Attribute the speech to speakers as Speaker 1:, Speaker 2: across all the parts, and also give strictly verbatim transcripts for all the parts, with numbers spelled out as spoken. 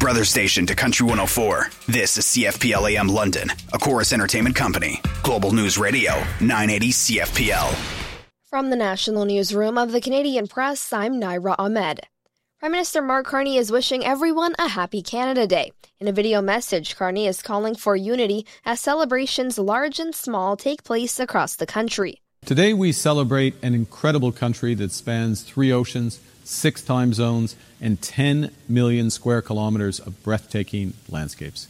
Speaker 1: brother station to Country one oh four. This is C F P L A M London, a Chorus Entertainment Company. Global News Radio, nine eighty C F P L.
Speaker 2: From the National Newsroom of the Canadian Press, I'm Naira Ahmed. Prime Minister Mark Carney is wishing everyone a happy Canada Day. In a video message, Carney is calling for unity as celebrations large and small take place across the country.
Speaker 3: Today we celebrate an incredible country that spans three oceans, six time zones, and ten million square kilometers of breathtaking landscapes.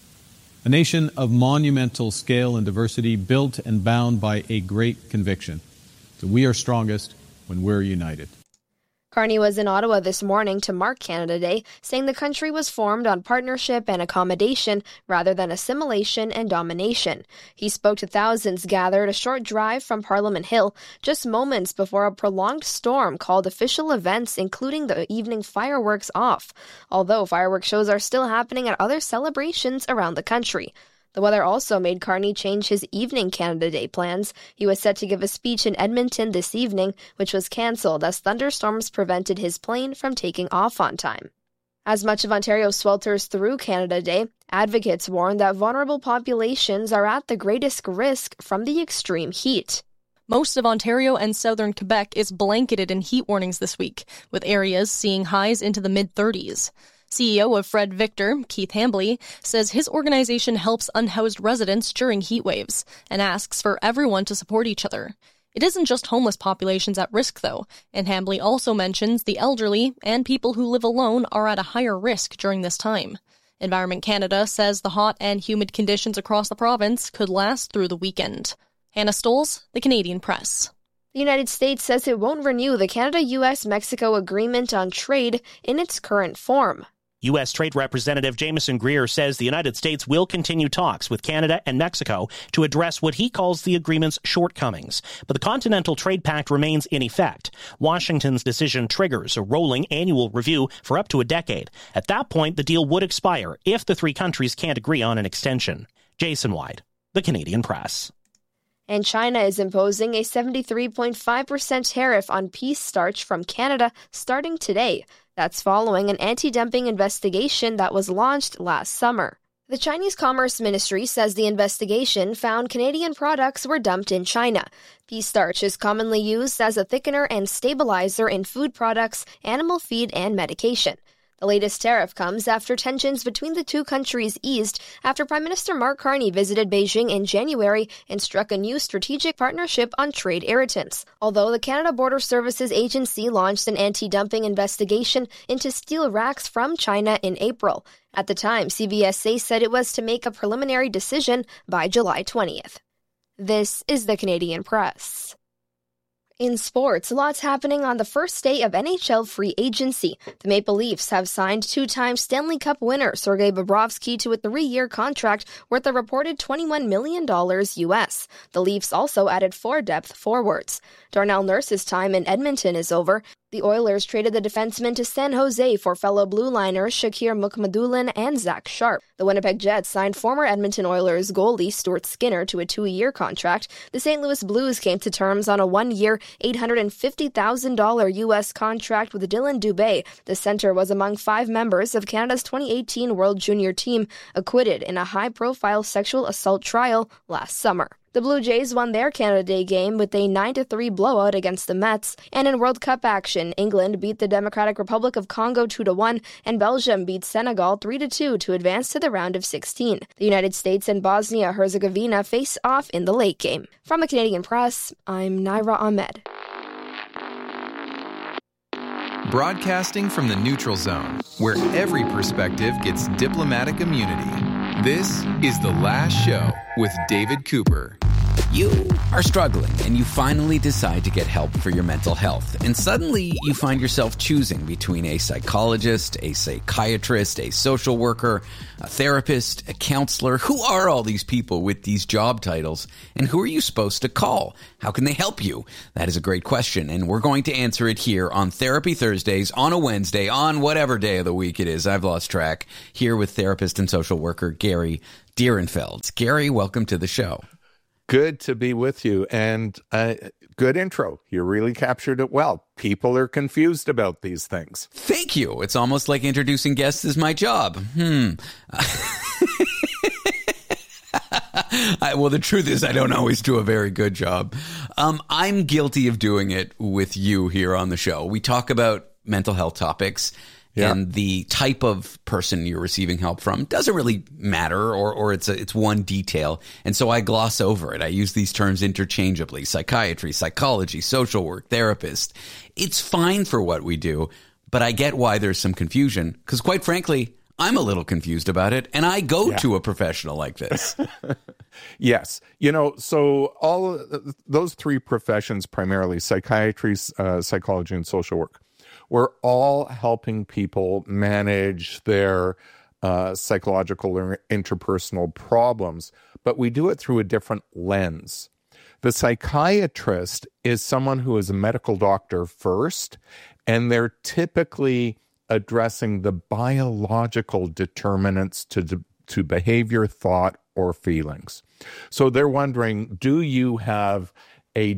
Speaker 3: A nation of monumental scale and diversity, built and bound by a great conviction that we are strongest when we're united.
Speaker 2: Carney was in Ottawa this morning to mark Canada Day, saying the country was formed on partnership and accommodation rather than assimilation and domination. He spoke to thousands gathered a short drive from Parliament Hill, just moments before a prolonged storm called official events, including the evening fireworks off, although fireworks shows are still happening at other celebrations around the country. The weather also made Carney change his evening Canada Day plans. He was set to give a speech in Edmonton this evening, which was cancelled as thunderstorms prevented his plane from taking off on time. As much of Ontario swelters through Canada Day, advocates warn that vulnerable populations are at the greatest risk from the extreme heat.
Speaker 4: Most of Ontario and southern Quebec is blanketed in heat warnings this week, with areas seeing highs into the mid-thirties. C E O of Fred Victor, Keith Hambley, says his organization helps unhoused residents during heat waves and asks for everyone to support each other. It isn't just homeless populations at risk, though, and Hambley also mentions the elderly and people who live alone are at a higher risk during this time. Environment Canada says the hot and humid conditions across the province could last through the weekend. Hannah Stoles, The Canadian Press.
Speaker 2: The United States says it won't renew the Canada-U S Mexico Agreement on Trade in its current form.
Speaker 5: U S. Trade Representative Jameson Greer says the United States will continue talks with Canada and Mexico to address what he calls the agreement's shortcomings. But the Continental Trade Pact remains in effect. Washington's decision triggers a rolling annual review for up to a decade. At that point, the deal would expire if the three countries can't agree on an extension. Jason White, The Canadian Press.
Speaker 2: And China is imposing a seventy-three point five percent tariff on peas starch from Canada starting today. That's following an anti-dumping investigation that was launched last summer. The Chinese Commerce Ministry says the investigation found Canadian products were dumped in China. Pea starch is commonly used as a thickener and stabilizer in food products, animal feed, and medication. The latest tariff comes after tensions between the two countries eased after Prime Minister Mark Carney visited Beijing in January and struck a new strategic partnership on trade irritants. Although the Canada Border Services Agency launched an anti-dumping investigation into steel racks from China in April. At the time, C B S A said it was to make a preliminary decision by July twentieth. This is the Canadian Press. In sports, lots happening on the first day of N H L free agency. The Maple Leafs have signed two-time Stanley Cup winner Sergei Bobrovsky to a three-year contract worth a reported twenty-one million dollars U S. The Leafs also added four depth forwards. Darnell Nurse's time in Edmonton is over. The Oilers traded the defenseman to San Jose for fellow blue liners Shakir Mukhamadullin and Zach Sharp. The Winnipeg Jets signed former Edmonton Oilers goalie Stuart Skinner to a two-year contract. The Saint Louis Blues came to terms on a one-year, eight hundred fifty thousand dollars U S contract with Dylan Dubé. The center was among five members of Canada's twenty eighteen World Junior team, acquitted in a high-profile sexual assault trial last summer. The Blue Jays won their Canada Day game with a nine to three blowout against the Mets. And in World Cup action, England beat the Democratic Republic of Congo two to one, and Belgium beat Senegal three to two to advance to the round of sixteen. The United States and Bosnia-Herzegovina face off in the late game. From the Canadian Press, I'm Naira Ahmed.
Speaker 6: Broadcasting from the neutral zone, where every perspective gets diplomatic immunity. This is The Last Show with David Cooper.
Speaker 7: You are struggling and you finally decide to get help for your mental health. And suddenly you find yourself choosing between a psychologist, a psychiatrist, a social worker, a therapist, a counselor. Who are all these people with these job titles? And who are you supposed to call? How can they help you? That is a great question. And we're going to answer it here on Therapy Thursdays, on a Wednesday, on whatever day of the week it is. I've lost track. Here with therapist and social worker Gary Dierenfeld. Gary, welcome to the show.
Speaker 8: Good to be with you. And uh, good intro. You really captured it well. People are confused about these things.
Speaker 7: Thank you. It's almost like introducing guests is my job. Hmm. I, well, the truth is I don't always do a very good job. Um, I'm guilty of doing it with you here on the show. We talk about mental health topics. Yeah. And the type of person you're receiving help from doesn't really matter, or or it's a, it's one detail. And so I gloss over it. I use these terms interchangeably: psychiatry, psychology, social work, therapist. It's fine for what we do, but I get why there's some confusion, because quite frankly, I'm a little confused about it, and I go yeah. to a professional like this.
Speaker 8: Yes. You know, so all of those three professions, primarily psychiatry, uh, psychology, and social work, we're all helping people manage their uh, psychological or interpersonal problems, but we do it through a different lens. The psychiatrist is someone who is a medical doctor first, and they're typically addressing the biological determinants to, to behavior, thought, or feelings. So they're wondering, do you have a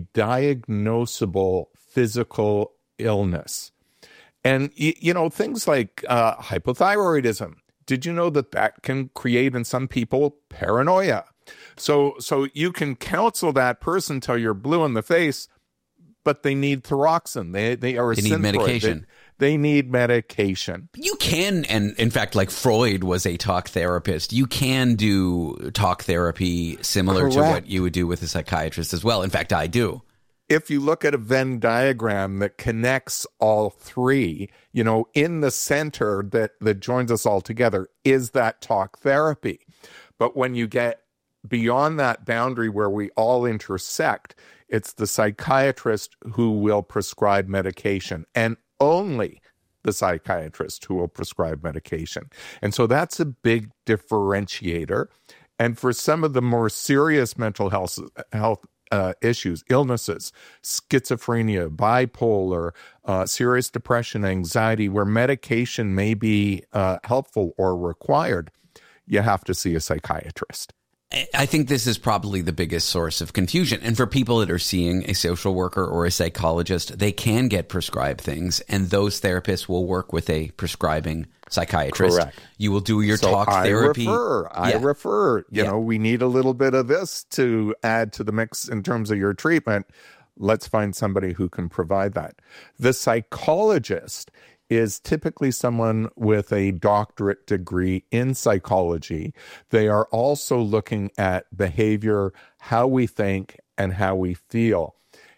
Speaker 8: diagnosable physical illness? And, you know, things like uh, hypothyroidism. Did you know that that can create in some people paranoia? So so you can counsel that person till you're blue in the face, but they need thyroxine. They, they are a
Speaker 7: They need
Speaker 8: synthroid.
Speaker 7: medication.
Speaker 8: They, they need medication.
Speaker 7: You can, and in fact, like Freud was a talk therapist, you can do talk therapy similar
Speaker 8: Correct.
Speaker 7: to what you would do with a psychiatrist as well. In fact, I do.
Speaker 8: If you look at a Venn diagram that connects all three, you know, in the center that, that joins us all together is that talk therapy. But when you get beyond that boundary where we all intersect, it's the psychiatrist who will prescribe medication, and only the psychiatrist who will prescribe medication. And so that's a big differentiator. And for some of the more serious mental health health Uh, issues, illnesses, schizophrenia, bipolar, uh, serious depression, anxiety, where medication may be uh, helpful or required, you have to see a psychiatrist.
Speaker 7: I think this is probably the biggest source of confusion. And for people that are seeing a social worker or a psychologist, they can get prescribed things, and those therapists will work with a prescribing psychiatrist.
Speaker 8: Correct.
Speaker 7: You will do your
Speaker 8: so
Speaker 7: talk
Speaker 8: I
Speaker 7: therapy.
Speaker 8: Refer, I
Speaker 7: yeah.
Speaker 8: refer. You
Speaker 7: yeah.
Speaker 8: know, we need a little bit of this to add to the mix in terms of your treatment. Let's find somebody who can provide that. The psychologist is typically someone with a doctorate degree in psychology. They are also looking at behavior, how we think, and how we feel.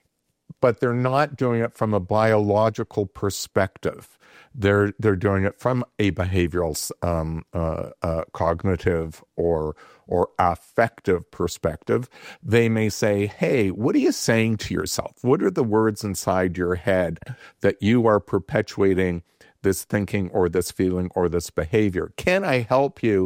Speaker 8: But they're not doing it from a biological perspective. They're they're doing it from a behavioral, um, uh, uh, cognitive, or or affective perspective. They may say, "Hey, what are you saying to yourself? What are the words inside your head that you are perpetuating this thinking or this feeling or this behavior? Can I help you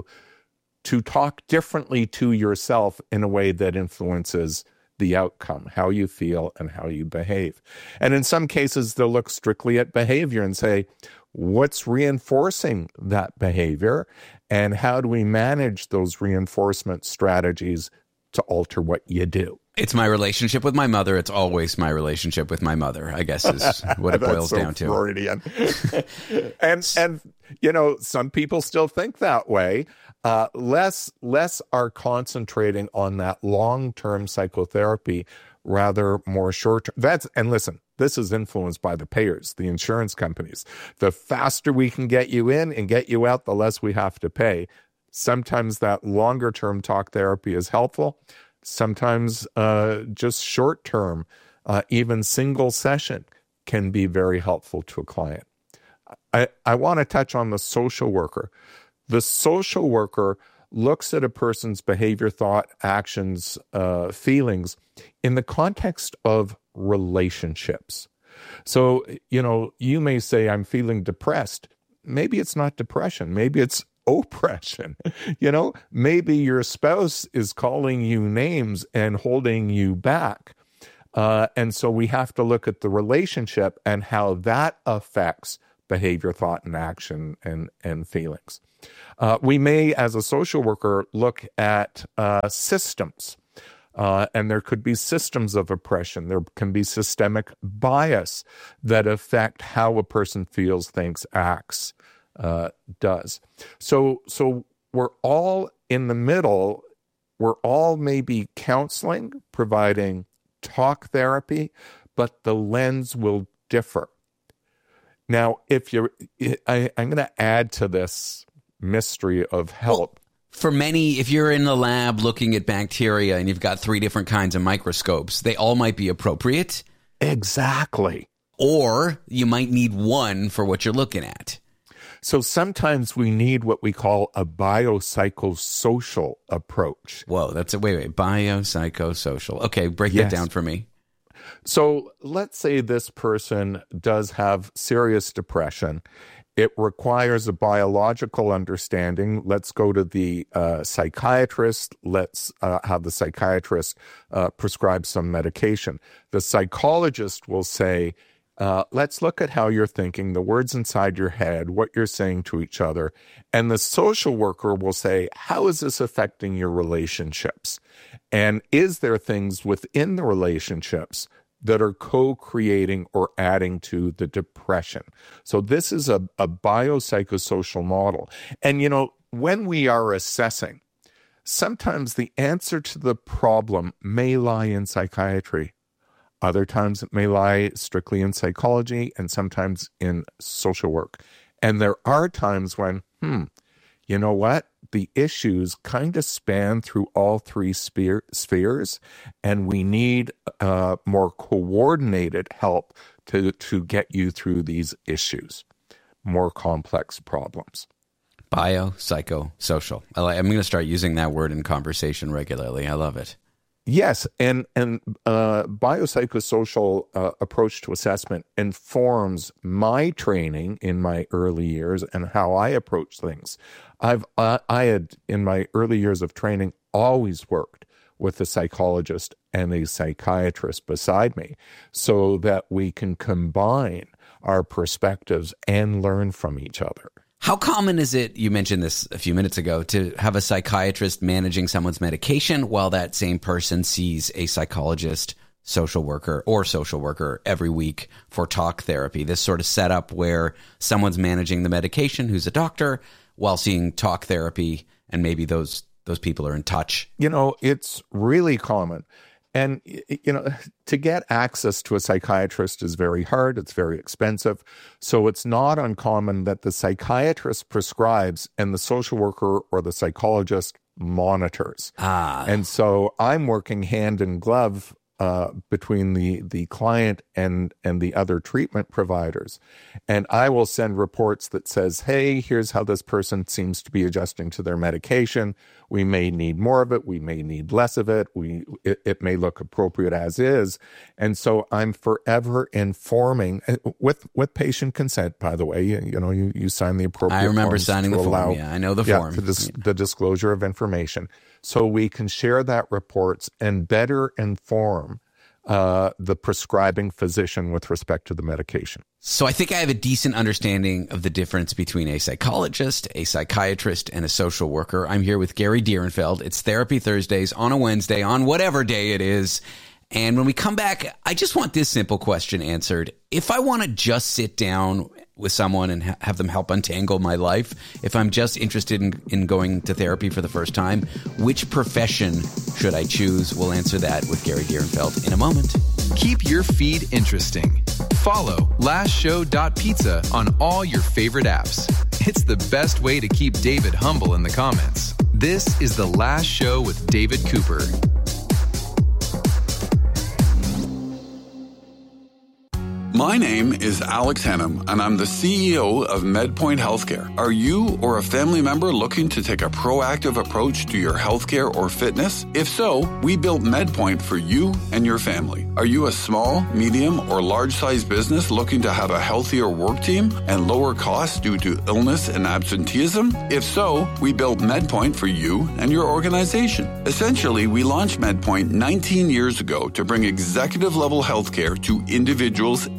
Speaker 8: to talk differently to yourself in a way that influences the outcome, how you feel and how you behave?" And in some cases, they'll look strictly at behavior and say, what's reinforcing that behavior, and how do we manage those reinforcement strategies to alter what you do?
Speaker 7: It's my relationship with my mother. It's always my relationship with my mother, I guess, is what it boils
Speaker 8: so
Speaker 7: down to.
Speaker 8: Freudian. and, and, you know, some people still think that way. Uh, less, less are concentrating on that long-term psychotherapy, rather more short-term. That's, and listen, this is influenced by the payers, the insurance companies. The faster we can get you in and get you out, the less we have to pay. Sometimes that longer-term talk therapy is helpful. Sometimes uh, just short-term, uh, even single session can be very helpful to a client. I, I want to touch on the social worker. The social worker looks at a person's behavior, thought, actions, uh, feelings in the context of relationships. So, you know, you may say, I'm feeling depressed. Maybe it's not depression. Maybe it's oppression. You know, maybe your spouse is calling you names and holding you back. Uh, and so we have to look at the relationship and how that affects behavior, thought, and action and, and feelings. Uh, we may, as a social worker, look at uh, systems. Uh, and there could be systems of oppression. There can be systemic bias that affect how a person feels, thinks, acts, uh, does. So, so we're all in the middle. We're all maybe counseling, providing talk therapy, but the lens will differ. Now, if you're, I, I'm going to add to this mystery of help.
Speaker 7: Well, for many, if you're in the lab looking at bacteria and you've got three different kinds of microscopes, they all might be appropriate.
Speaker 8: Exactly.
Speaker 7: Or you might need one for what you're looking at.
Speaker 8: So sometimes we need what we call a biopsychosocial approach.
Speaker 7: Whoa, that's a, wait, wait, biopsychosocial. Okay, break
Speaker 8: Yes.
Speaker 7: that down for me.
Speaker 8: So let's say this person does have serious depression. It requires a biological understanding. Let's go to the uh, psychiatrist. Let's uh, have the psychiatrist uh, prescribe some medication. The psychologist will say, uh, let's look at how you're thinking, the words inside your head, what you're saying to each other. And the social worker will say, how is this affecting your relationships? And is there things within the relationships that are co-creating or adding to the depression? So this is a, a biopsychosocial model. And, you know, when we are assessing, sometimes the answer to the problem may lie in psychiatry. Other times it may lie strictly in psychology and sometimes in social work. And there are times when, hmm, you know what? The issues kind of span through all three sphere, spheres, and we need uh, more coordinated help to, to get you through these issues, more complex problems.
Speaker 7: Bio, psycho, social. I like, I'm going to start using that word in conversation regularly. I love it.
Speaker 8: Yes, and and uh, biopsychosocial uh, approach to assessment informs my training in my early years and how I approach things. I've uh, I had in my early years of training always worked with a psychologist and a psychiatrist beside me, so that we can combine our perspectives and learn from each other.
Speaker 7: How common is it, you mentioned this a few minutes ago, to have a psychiatrist managing someone's medication while that same person sees a psychologist, social worker, or social worker every week for talk therapy? This sort of setup where someone's managing the medication, who's a doctor, while seeing talk therapy, and maybe those those people are in touch.
Speaker 8: You know, it's really common. And, you know, to get access to a psychiatrist is very hard. It's very expensive. So it's not uncommon that the psychiatrist prescribes and the social worker or the psychologist monitors.
Speaker 7: Ah.
Speaker 8: And so I'm working hand in glove uh, between the, the client and, and the other treatment providers. And I will send reports that says, hey, here's how this person seems to be adjusting to their medication. We may need more of it. We may need less of it. We it, it may look appropriate as is. And so I'm forever informing with with patient consent, by the way. You, you know, you, you sign the appropriate
Speaker 7: I remember
Speaker 8: forms
Speaker 7: signing the
Speaker 8: allow,
Speaker 7: form. Yeah, I know the
Speaker 8: yeah,
Speaker 7: form.
Speaker 8: The, dis, the disclosure of information. So we can share that reports and better inform uh, the prescribing physician with respect to the medication.
Speaker 7: So I think I have a decent understanding of the difference between a psychologist, a psychiatrist, and a social worker. I'm here with Gary Dierenfeld. It's Therapy Thursdays on a Wednesday, on whatever day it is. And when we come back, I just want this simple question answered. If I want to just sit down with someone and ha- have them help untangle my life, if I'm just interested in, in going to therapy for the first time, which profession should I choose? We'll answer that with Gary Dierenfeld in a moment.
Speaker 6: Keep your feed interesting. Follow last show dot pizza on all your favorite apps. It's the best way to keep David humble in the comments. This is The Last Show with David Cooper.
Speaker 9: My name is Alex Hannum, and I'm the C E O of MedPoint Healthcare. Are you or a family member looking to take a proactive approach to your healthcare or fitness? If so, we built MedPoint for you and your family. Are you a small, medium, or large-sized business looking to have a healthier work team and lower costs due to illness and absenteeism? If so, we built MedPoint for you and your organization. Essentially, we launched MedPoint nineteen years ago to bring executive-level healthcare to individuals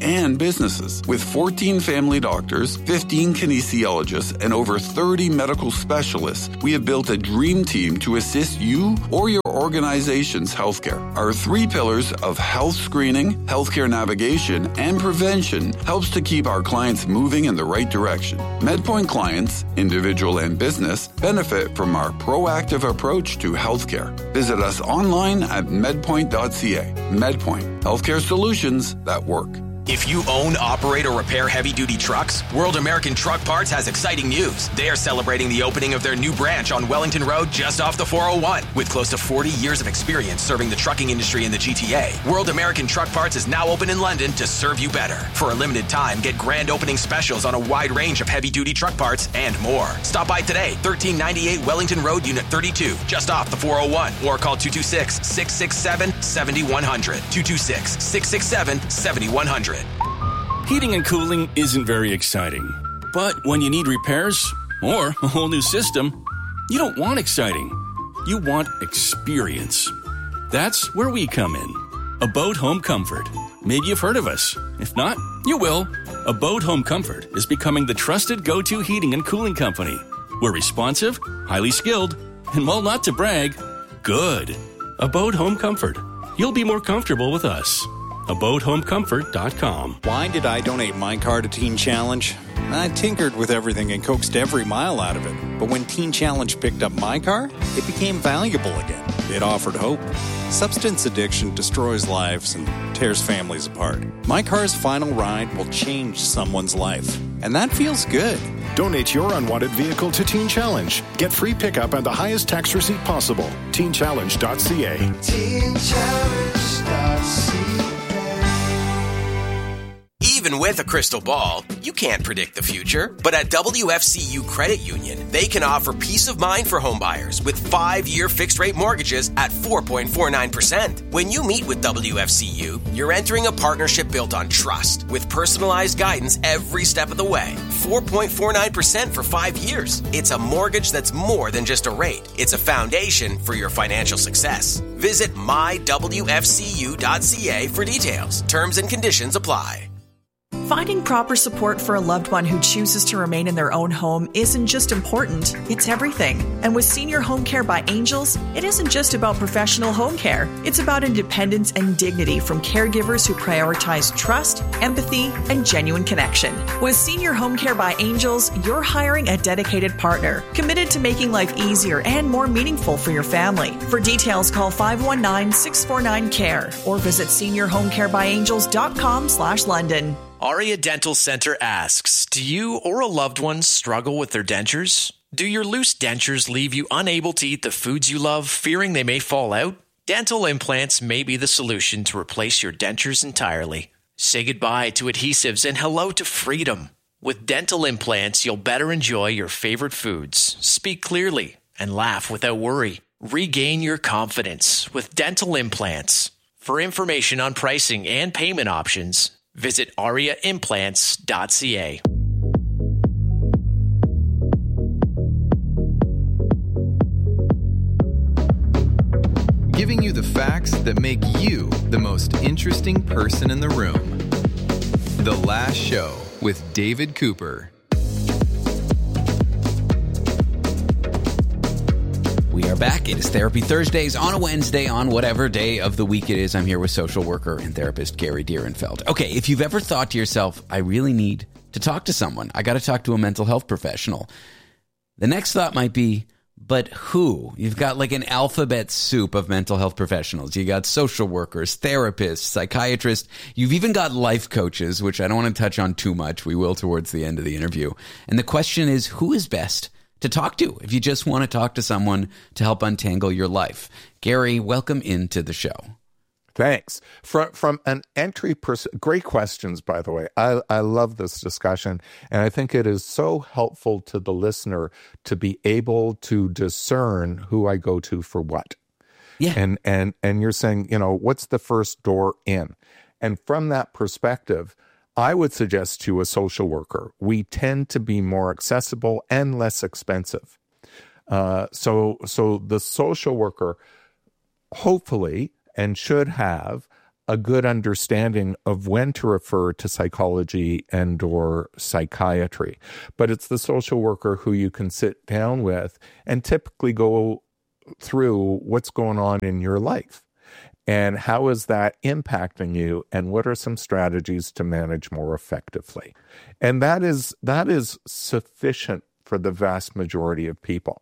Speaker 9: and businesses. With fourteen family doctors, fifteen kinesiologists, and over thirty medical specialists, we have built a dream team to assist you or your organization's healthcare. Our three pillars of health screening, healthcare navigation, and prevention helps to keep our clients moving in the right direction. MedPoint clients, individual and business, benefit from our proactive approach to healthcare. Visit us online at medpoint dot c a. MedPoint, healthcare solutions that work.
Speaker 10: If you own, operate, or repair heavy-duty trucks, World American Truck Parts has exciting news. They are celebrating the opening of their new branch on Wellington Road just off the four oh one. With close to forty years of experience serving the trucking industry in the G T A, World American Truck Parts is now open in London to serve you better. For a limited time, get grand opening specials on a wide range of heavy-duty truck parts and more. Stop by today, thirteen ninety-eight Wellington Road, Unit thirty-two, just off the four oh one, or call two two six, six six seven, seven one zero zero, two two six, six six seven, seven one zero zero.
Speaker 11: Heating and cooling isn't very exciting. But when you need repairs or a whole new system, you don't want exciting. You want experience. That's where we come in. Abode Home Comfort. Maybe you've heard of us. If not, you will. Abode Home Comfort is becoming the trusted go-to heating and cooling company. We're responsive, highly skilled, and while not to brag, good. Abode Home Comfort. You'll be more comfortable with us. abode home comfort dot com.
Speaker 12: Why did I donate my car to Teen Challenge? I tinkered with everything and coaxed every mile out of it. But when Teen Challenge picked up my car, it became valuable again. It offered hope. Substance addiction destroys lives and tears families apart. My car's final ride will change someone's life. And that feels good.
Speaker 13: Donate your unwanted vehicle to Teen Challenge. Get free pickup and the highest tax receipt possible. teen challenge dot c a. teen challenge dot c a.
Speaker 10: Even with a crystal ball, you can't predict the future. But at W F C U Credit Union, they can offer peace of mind for homebuyers with five-year fixed-rate mortgages at four point four nine percent. When you meet with W F C U, you're entering a partnership built on trust with personalized guidance every step of the way. four point four nine percent for five years. It's a mortgage that's more than just a rate. It's a foundation for your financial success. Visit my w f c u dot c a for details. Terms and conditions apply.
Speaker 14: Finding proper support for a loved one who chooses to remain in their own home isn't just important, it's everything. And with Senior Home Care by Angels, it isn't just about professional home care. It's about independence and dignity from caregivers who prioritize trust, empathy, and genuine connection. With Senior Home Care by Angels, you're hiring a dedicated partner, committed to making life easier and more meaningful for your family. For details, call five one nine, six four nine, C A R E or visit senior home care by angels dot com slash London.
Speaker 15: Aria Dental Center asks, do you or a loved one struggle with their dentures? Do your loose dentures leave you unable to eat the foods you love, fearing they may fall out? Dental implants may be the solution to replace your dentures entirely. Say goodbye to adhesives and hello to freedom. With dental implants, you'll better enjoy your favorite foods, speak clearly, and laugh without worry. Regain your confidence with dental implants. For information on pricing and payment options, visit aria implants dot c a.
Speaker 6: Giving you the facts that make you the most interesting person in the room. The Last Show with David Cooper.
Speaker 7: We are back. It is Therapy Thursdays on a Wednesday, on whatever day of the week it is. I'm here with social worker and therapist Gary Dierenfeld. Okay, if you've ever thought to yourself, I really need to talk to someone. I got to talk to a mental health professional. The next thought might be, but who? You've got like an alphabet soup of mental health professionals. You got social workers, therapists, psychiatrists. You've even got life coaches, which I don't want to touch on too much. We will towards the end of the interview. And the question is, who is best to talk to if you just want to talk to someone to help untangle your life? Gary, welcome into the show.
Speaker 8: Thanks. From from an entry pers- great questions, by the way. I, I love this discussion, and I think it is so helpful to the listener to be able to discern who I go to for what.
Speaker 7: Yeah.
Speaker 8: And and and you're saying, you know, what's the first door in? And from that perspective, I would suggest to a social worker, we tend to be more accessible and less expensive. Uh, so so the social worker hopefully and should have a good understanding of when to refer to psychology and or psychiatry. But it's the social worker who you can sit down with and typically go through what's going on in your life. And how is that impacting you? And what are some strategies to manage more effectively? And that is that is sufficient for the vast majority of people.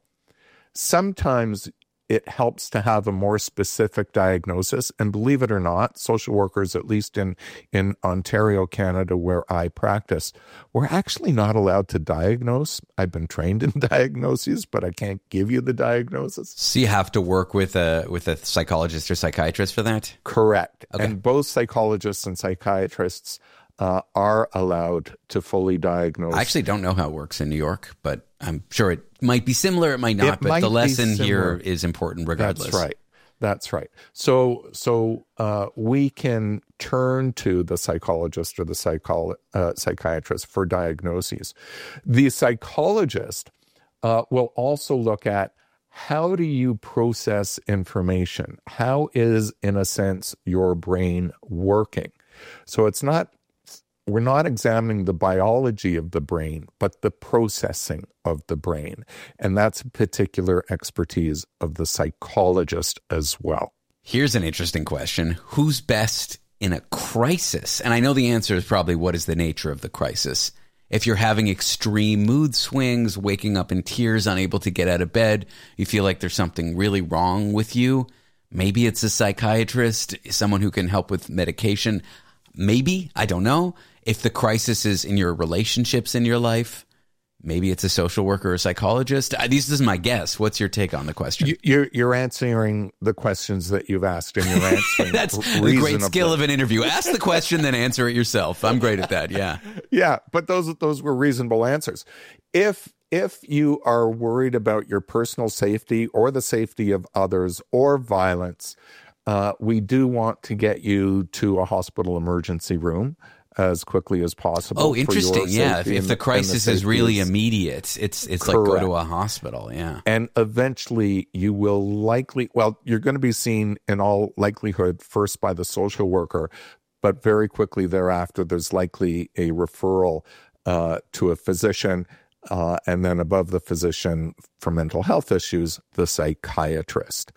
Speaker 8: Sometimes it helps to have a more specific diagnosis. And believe it or not, social workers, at least in, in Ontario, Canada, where I practice, we're actually not allowed to diagnose. I've been trained in diagnoses, but I can't give you the diagnosis.
Speaker 7: So you have to work with a with a psychologist or psychiatrist for that?
Speaker 8: Correct.
Speaker 7: Okay.
Speaker 8: And both psychologists and psychiatrists uh, are allowed to fully diagnose.
Speaker 7: I actually don't know how it works in New York, but I'm sure it might be similar, it might not,
Speaker 8: It
Speaker 7: but
Speaker 8: might
Speaker 7: the
Speaker 8: be
Speaker 7: lesson
Speaker 8: similar.
Speaker 7: here is important regardless.
Speaker 8: That's right. That's right. So, so uh, we can turn to the psychologist or the psycholo- uh, psychiatrist for diagnoses. The psychologist uh, will also look at how do you process information? How is, in a sense, your brain working? So it's not We're not examining the biology of the brain, but the processing of the brain. And that's a particular expertise of the psychologist as well.
Speaker 7: Here's an interesting question. Who's best in a crisis? And I know the answer is probably what is the nature of the crisis. If you're having extreme mood swings, waking up in tears, unable to get out of bed, you feel like there's something really wrong with you, maybe it's a psychiatrist, someone who can help with medication. Maybe, I don't know. If the crisis is in your relationships in your life, maybe it's a social worker or a psychologist. This is my guess. What's your take on the question?
Speaker 8: You, you're, you're answering the questions that you've asked, and you're answering
Speaker 7: That's
Speaker 8: reasonably.
Speaker 7: the great skill of an interview. Ask the question, then answer it yourself. I'm great at that, yeah.
Speaker 8: Yeah, but those those were reasonable answers. If if you are worried about your personal safety or the safety of others or violence, uh, we do want to get you to a hospital emergency room as quickly as possible.
Speaker 7: Oh, interesting. Yeah, if, if the crisis
Speaker 8: the
Speaker 7: is really
Speaker 8: is
Speaker 7: immediate, it's it's
Speaker 8: correct.
Speaker 7: like go to a hospital, yeah.
Speaker 8: And eventually you will likely, well, you're going to be seen in all likelihood first by the social worker, but very quickly thereafter there's likely a referral uh, to a physician, uh, and then above the physician for mental health issues, the psychiatrist.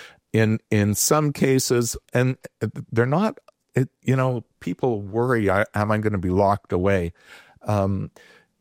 Speaker 8: In in some cases, and they're not, it, you know, people worry, I, am I going to be locked away? Um,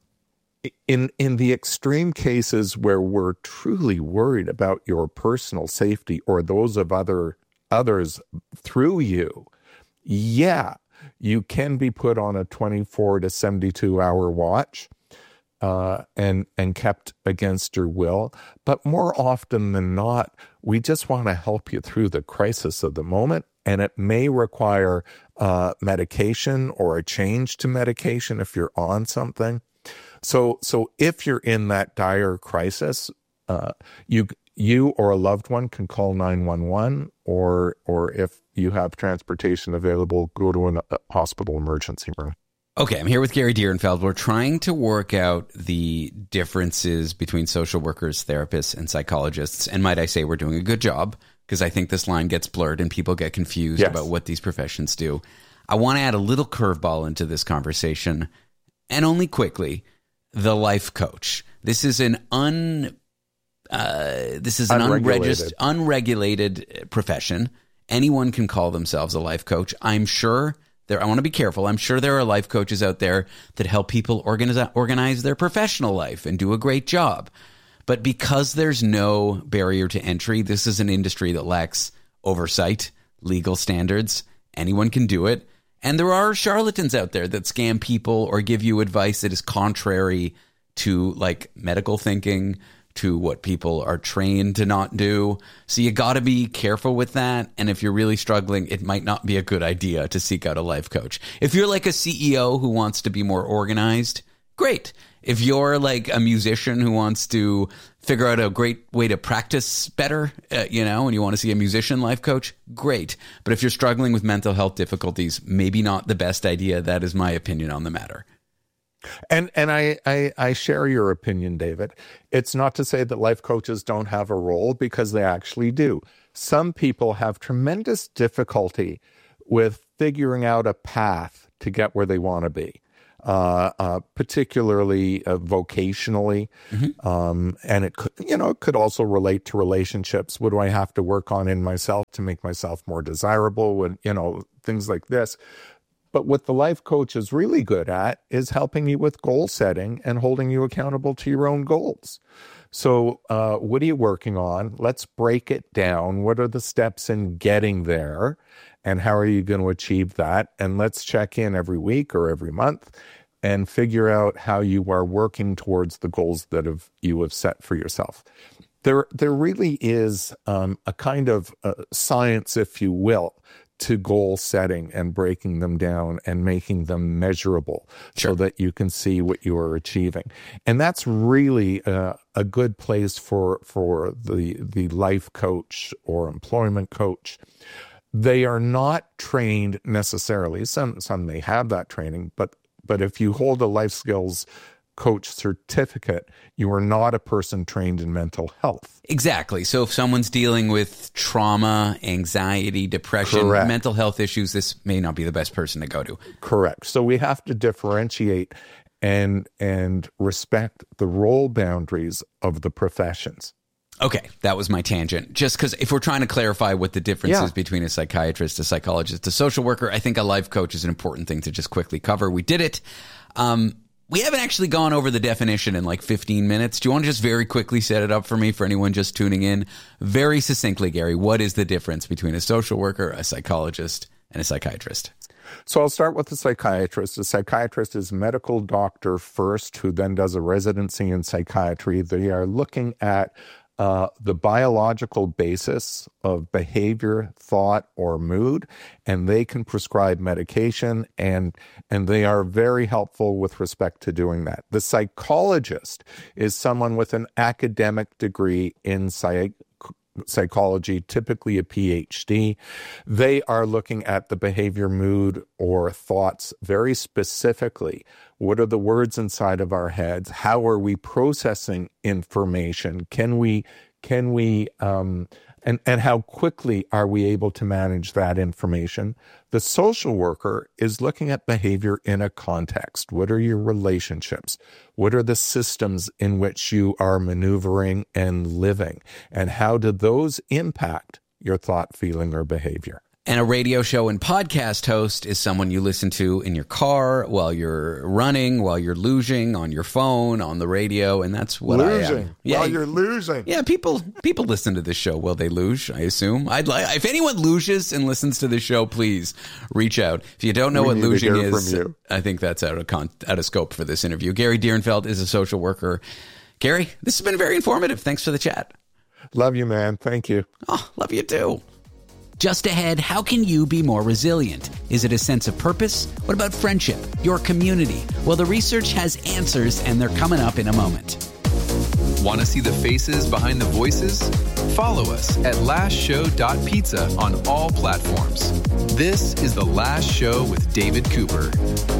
Speaker 8: in in the extreme cases where we're truly worried about your personal safety or those of other others through you, yeah, you can be put on a twenty-four to seventy-two hour watch uh, and and kept against your will. But more often than not, we just want to help you through the crisis of the moment. And it may require uh, medication or a change to medication if you're on something. So, so if you're in that dire crisis, uh, you you or a loved one can call nine one one, or or if you have transportation available, go to a hospital emergency room.
Speaker 7: Okay, I'm here with Gary Dierenfeld. We're trying to work out the differences between social workers, therapists, and psychologists. And might I say we're doing a good job, because I think this line gets blurred and people get confused
Speaker 8: yes.
Speaker 7: about what these professions do. I want to add a little curveball into this conversation, and only quickly, the life coach. This is an un, uh, this is an unregistered, unregulated profession. Anyone can call themselves a life coach. I'm sure there. I want to be careful. I'm sure there are life coaches out there that help people organize organize their professional life and do a great job. But because there's no barrier to entry, this is an industry that lacks oversight, legal standards. Anyone can do it. And there are charlatans out there that scam people or give you advice that is contrary to like medical thinking, to what people are trained to not do. So you got to be careful with that. And if you're really struggling, it might not be a good idea to seek out a life coach. If you're like a C E O who wants to be more organized, great. If you're like a musician who wants to figure out a great way to practice better, uh, you know, and you want to see a musician life coach, great. But if you're struggling with mental health difficulties, maybe not the best idea. That is my opinion on the matter.
Speaker 8: And and I, I, I share your opinion, David. It's not to say that life coaches don't have a role, because they actually do. Some people have tremendous difficulty with figuring out a path to get where they want to be. Uh, uh, particularly uh, vocationally, mm-hmm. um, and it could, you know, it could also relate to relationships. What do I have to work on in myself to make myself more desirable? When, you know, things like this. But what the life coach is really good at is helping you with goal setting and holding you accountable to your own goals. So, uh, what are you working on? Let's break it down. What are the steps in getting there? And how are you going to achieve that? And let's check in every week or every month and figure out how you are working towards the goals that have, you have set for yourself. There, there really is um, a kind of uh, science, if you will, to goal setting and breaking them down and making them measurable sure. so that you can see what you are achieving. And that's really uh, a good place for, for the, the life coach or employment coach. They are not trained necessarily. Some some may have that training, but but if you hold a life skills coach certificate, you are not a person trained in mental health.
Speaker 7: Exactly. So if someone's dealing with trauma, anxiety, depression, Correct. mental health issues, this may not be the best person to go to.
Speaker 8: Correct. So we have to differentiate and and respect the role boundaries of the professions.
Speaker 7: Okay, that was my tangent. Just because if we're trying to clarify what the difference
Speaker 8: Yeah.
Speaker 7: is between a psychiatrist, a psychologist, a social worker, I think a life coach is an important thing to just quickly cover. We did it. Um, we haven't actually gone over the definition in like fifteen minutes. Do you want to just very quickly set it up for me, for anyone just tuning in? Very succinctly, Gary, what is the difference between a social worker, a psychologist, and a psychiatrist?
Speaker 8: So I'll start with the psychiatrist. A psychiatrist is a medical doctor first, who then does a residency in psychiatry. They are looking at Uh, the biological basis of behavior, thought, or mood, and they can prescribe medication, and and they are very helpful with respect to doing that. The psychologist is someone with an academic degree in psych psychology, typically a P H D. They are looking at the behavior, mood, or thoughts very specifically. What are the words inside of our heads? How are we processing information? Can we, can we, um, and, and how quickly are we able to manage that information? The social worker is looking at behavior in a context. What are your relationships? What are the systems in which you are maneuvering and living? And how do those impact your thought, feeling, or behavior?
Speaker 7: And a radio show and podcast host is someone you listen to in your car, while you're running, while you're luging, on your phone, on the radio, and that's what
Speaker 8: losing.
Speaker 7: I am. Yeah,
Speaker 8: while you're losing.
Speaker 7: Yeah, people people listen to this show while they luge, I assume. I'd like if anyone luges and listens to this show, please reach out. If you don't know
Speaker 8: We
Speaker 7: what
Speaker 8: need to
Speaker 7: luging
Speaker 8: hear
Speaker 7: is,
Speaker 8: from you.
Speaker 7: I think that's out of con- out of scope for this interview. Gary Dierenfeld is a social worker. Gary, this has been very informative. Thanks for the chat.
Speaker 8: Love you, man. Thank you.
Speaker 7: Oh, love you too. Just ahead, how can you be more resilient? Is it a sense of purpose? What about friendship? Your community? Well, the research has answers, and they're coming up in a moment.
Speaker 6: Want to see the faces behind the voices? Follow us at last show dot pizza on all platforms. This is The Last Show with David Cooper.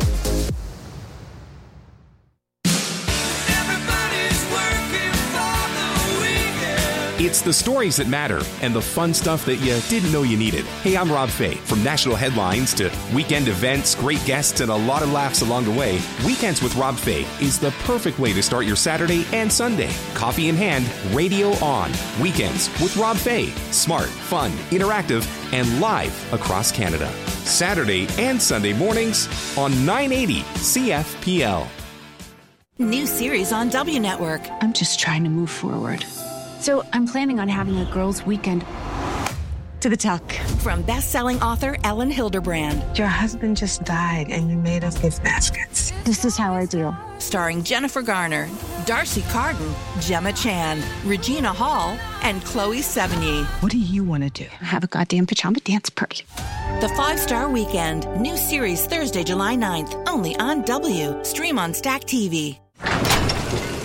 Speaker 16: It's the stories that matter and the fun stuff that you didn't know you needed. Hey, I'm Rob Fay. From national headlines to weekend events, great guests, and a lot of laughs along the way, Weekends with Rob Fay is the perfect way to start your Saturday and Sunday. Coffee in hand, radio on. Weekends with Rob Fay. Smart, fun, interactive, and live across Canada. Saturday and Sunday mornings on nine eighty C F P L.
Speaker 17: New series on W Network.
Speaker 18: I'm just trying to move forward. So I'm planning on having a girls' weekend. To the tuck.
Speaker 17: From best-selling author Ellen Hilderbrand.
Speaker 19: Your husband just died and you made us gift baskets.
Speaker 18: This is how I do.
Speaker 17: Starring Jennifer Garner, Darcy Carden, Gemma Chan, Regina Hall, and Chloe Sevigny.
Speaker 18: What do you want to do? Have a goddamn pajama dance party.
Speaker 17: The Five-Star Weekend. New series Thursday, July ninth. Only on W. Stream on Stack T V.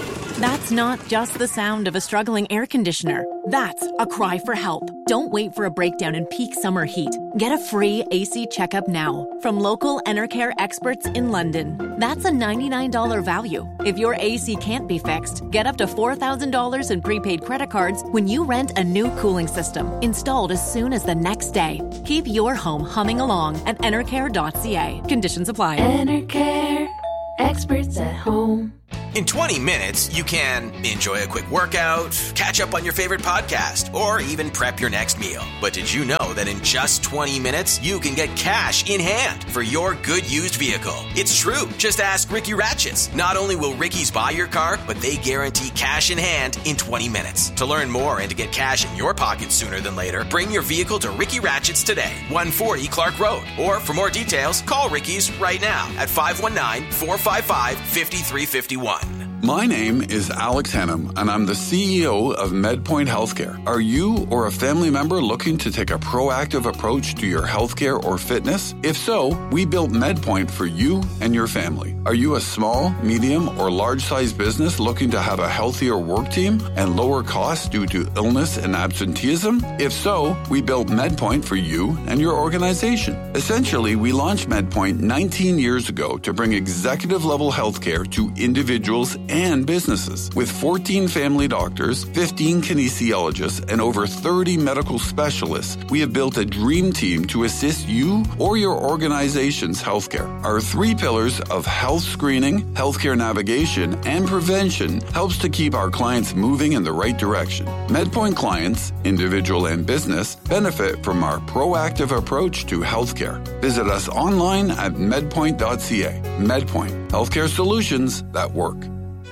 Speaker 20: That's not just the sound of a struggling air conditioner. That's a cry for help. Don't wait for a breakdown in peak summer heat. Get a free A C checkup now from local Enercare experts in London. That's a ninety-nine dollars value. If your A C can't be fixed, get up to four thousand dollars in prepaid credit cards when you rent a new cooling system, installed as soon as the next day. Keep your home humming along at enercare dot c a. Conditions apply.
Speaker 21: Enercare. Experts at home.
Speaker 10: In twenty minutes, you can enjoy a quick workout, catch up on your favorite podcast, or even prep your next meal. But did you know that in just twenty minutes, you can get cash in hand for your good used vehicle? It's true. Just ask Ricky Ratchets. Not only will Ricky's buy your car, but they guarantee cash in hand in twenty minutes. To learn more and to get cash in your pocket sooner than later, bring your vehicle to Ricky Ratchets today, one forty Clark Road. Or for more details, call Ricky's right now at five one nine, four five five, five three five one.
Speaker 9: My name is Alex Hennum, and I'm the C E O of MedPoint Healthcare. Are you or a family member looking to take a proactive approach to your healthcare or fitness? If so, we built MedPoint for you and your family. Are you a small, medium, or large-sized business looking to have a healthier work team and lower costs due to illness and absenteeism? If so, we built MedPoint for you and your organization. Essentially, we launched MedPoint nineteen years ago to bring executive-level healthcare to individuals and businesses. With fourteen family doctors, fifteen kinesiologists, and over thirty medical specialists, we have built a dream team to assist you or your organization's healthcare. Our three pillars of health screening, healthcare navigation, and prevention helps to keep our clients moving in the right direction. MedPoint clients, individual and business, benefit from our proactive approach to healthcare. Visit us online at medpoint dot c a. MedPoint, healthcare solutions that work.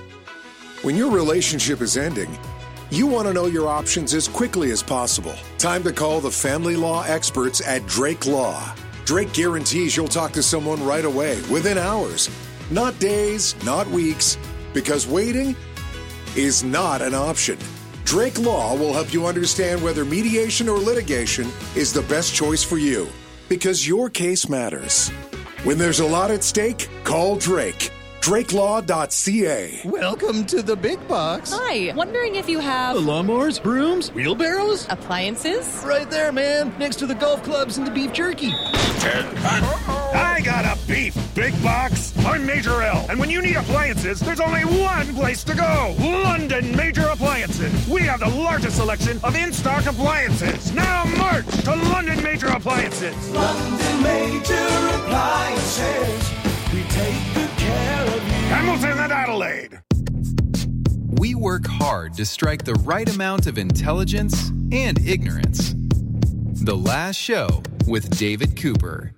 Speaker 13: When your relationship is ending, you want to know your options as quickly as possible. Time to call the family law experts at Drake Law. Drake guarantees you'll talk to someone right away, within hours. Not days, not weeks, because waiting is not an option. Drake Law will help you understand whether mediation or litigation is the best choice for you, because your case matters. When there's a lot at stake, call Drake. drake law dot c a.
Speaker 22: Welcome to the big box.
Speaker 4: Hi, wondering if you have...
Speaker 22: lawnmowers, brooms, wheelbarrows?
Speaker 4: Appliances?
Speaker 22: Right there, man, next to the golf clubs and the beef jerky.
Speaker 23: I got a beef big box. I'm Major L, and when you need appliances, there's only one place to go. London Major Appliances. We have the largest selection of in-stock appliances. Now march to London Major Appliances.
Speaker 24: London Major Appliances. We take good care of you.
Speaker 23: Hamilton and Adelaide.
Speaker 6: We work hard to strike the right amount of intelligence and ignorance. The Last Show with David Cooper.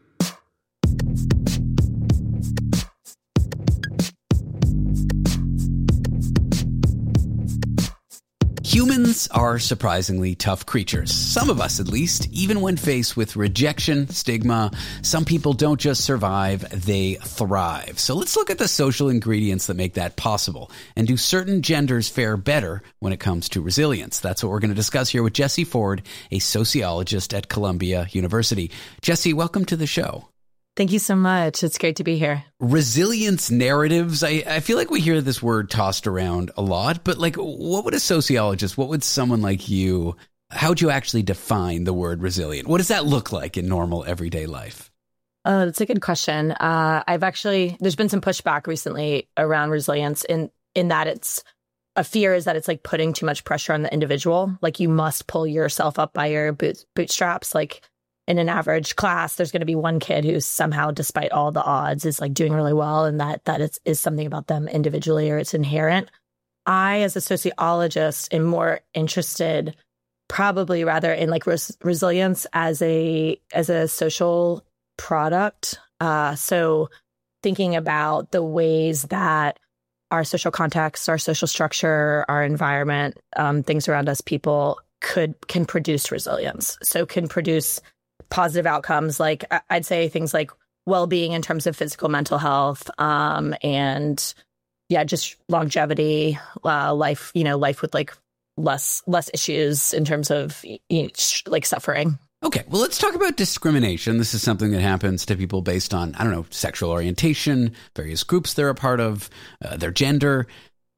Speaker 7: Humans are surprisingly tough creatures. Some of us, at least, even when faced with rejection, stigma. Some people don't just survive, they thrive. So let's look at the social ingredients that make that possible. And do certain genders fare better when it comes to resilience? That's what we're going to discuss here with Jessie Ford, a sociologist at Columbia University. Jessie, welcome to the show.
Speaker 25: Thank you so much. It's great to be here.
Speaker 7: Resilience narratives. I, I feel like we hear this word tossed around a lot, but like, what would a sociologist, what would someone like you, how would you actually define the word resilient? What does that look like in normal everyday life?
Speaker 25: Uh, that's a good question. Uh, I've actually, there's been some pushback recently around resilience in, in that it's, a fear is that it's like putting too much pressure on the individual. Like you must pull yourself up by your boot, bootstraps. Like, in an average class, there's going to be one kid who somehow, despite all the odds, is like doing really well, and that that is, is something about them individually or it's inherent. I, as a sociologist, am more interested, probably rather in like res- resilience as a as a social product. Uh, so thinking about the ways that our social context, our social structure, our environment, um, things around us, people could can produce resilience. So can produce positive outcomes, like I'd say things like well-being in terms of physical, mental health, um, and yeah, just longevity, uh, life, you know, life with like less less issues in terms of you know, like suffering.
Speaker 7: Okay, well, let's talk about discrimination. This is something that happens to people based on, I don't know, sexual orientation, various groups they're a part of, uh, their gender.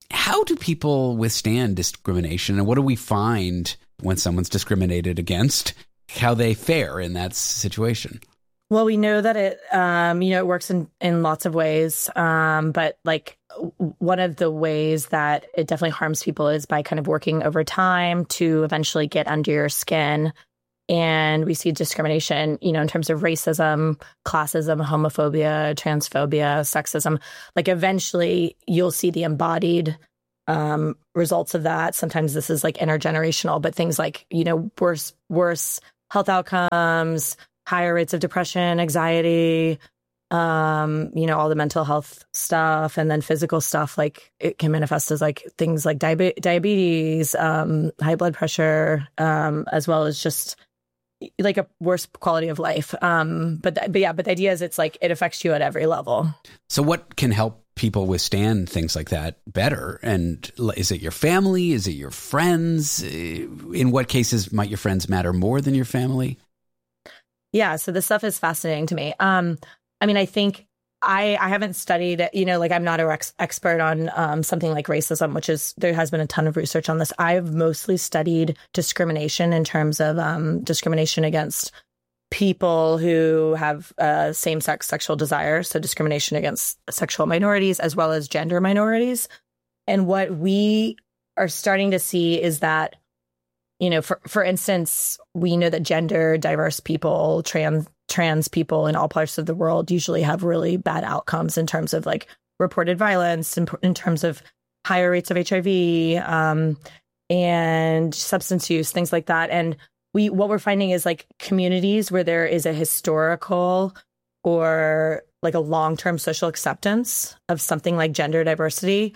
Speaker 7: how do people withstand discrimination, and what do we find when someone's discriminated against, how they fare in that situation?
Speaker 25: Well, we know that it, um, you know, it works in, in lots of ways. Um, but like one of the ways that it definitely harms people is by kind of working over time to eventually get under your skin. And we see discrimination, you know, in terms of racism, classism, homophobia, transphobia, sexism. Like eventually you'll see the embodied um, results of that. Sometimes this is like intergenerational, but things like, you know, worse, worse health outcomes, higher rates of depression, anxiety, um, you know, all the mental health stuff, and then physical stuff, like it can manifest as like things like diabe- diabetes, um, high blood pressure, um, as well as just like a worse quality of life. Um, but, th- but yeah, but the idea is it's like, it affects you at every level.
Speaker 7: So what can help people withstand things like that better? And is it your family? Is it your friends? In what cases might your friends matter more than your family?
Speaker 25: Yeah, so this stuff is fascinating to me. Um, I mean, I think I, I haven't studied, you know, like I'm not an ex- expert on um, something like racism, which is, there has been a ton of research on this. I've mostly studied discrimination in terms of um, discrimination against people who have uh, same-sex sexual desire, so discrimination against sexual minorities as well as gender minorities. And what we are starting to see is that, you know, for, for instance, we know that gender diverse people, trans trans people in all parts of the world usually have really bad outcomes in terms of like reported violence, in, in terms of higher rates of H I V um, and substance use, things like that. And we what we're finding is like communities where there is a historical or like a long-term social acceptance of something like gender diversity,